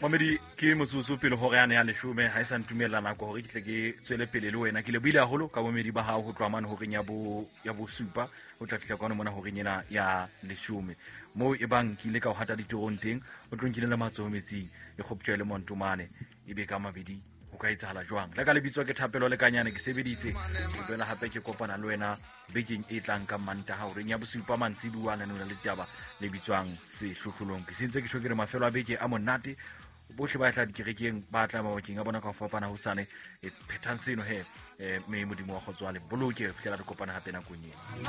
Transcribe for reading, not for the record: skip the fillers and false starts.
Mamedi ke motsusu pele hore yane ya leshume ha isa ntumela nako hore ke tle ke tswele pele le wena ke le buile haholo ka bomedi ba hao ho tloa mane hore ya bo supa o tla fihla ka mona hore nyena ya leshume mo e bang ke ile ka ho hata ditorong teng o tlonkile le matsoho metsing e khoptjwe le montumane ebe ka mabedi ho ka etsahala jwang la ka lebitswa ke thapelo le kanyane ke sebeditse ke bela hape ke kopana le wena bekeng e tlang ka Mantaha hore ya bosupa mantsibuwa le le taba le bitswang sehlohlolong ke sentse ke tshwe ke re mafelo a beke a monate bohle ba tla dikerekeng ba tla mabakeng a bona ka ho fapana hosane e phethang seno he me modimo wa kgotswale boloke fihlela re kopana hape nakong ena.